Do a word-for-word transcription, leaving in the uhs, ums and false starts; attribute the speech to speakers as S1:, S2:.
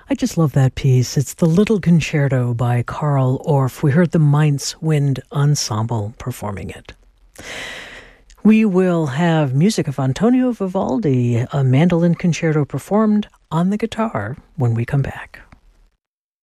S1: I just love that piece. It's the Little Concerto by Carl Orff. We heard the Mainz Wind Ensemble performing it. We will have music of Antonio Vivaldi, a mandolin concerto performed on the guitar when we come back.